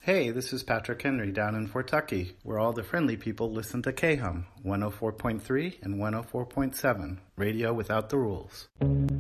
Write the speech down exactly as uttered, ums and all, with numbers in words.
Hey, this is Patrick Henry down in Fort Tucky, where all the friendly people listen to K H U M, one oh four point three and one oh four point seven, radio without the rules.